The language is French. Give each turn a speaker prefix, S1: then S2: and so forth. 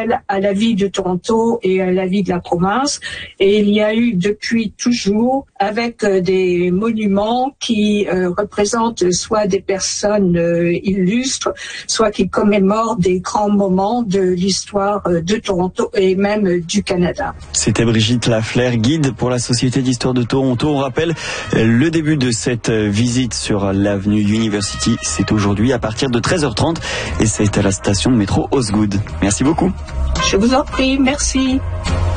S1: fidèle à la vie de Toronto et à la vie de la province. Et il y a eu depuis toujours, avec des monuments qui représentent soit des personnes illustres, soit qui commémorent des grands moments de l'histoire de Toronto et même du Canada.
S2: C'était Brigitte Lafleur, guide pour la Société d'Histoire de Toronto. On rappelle le début de cette visite sur l'avenue University. C'est aujourd'hui à partir de 13h30 et c'est à la station de métro Osgood. Merci beaucoup.
S1: Je vous en prie, merci.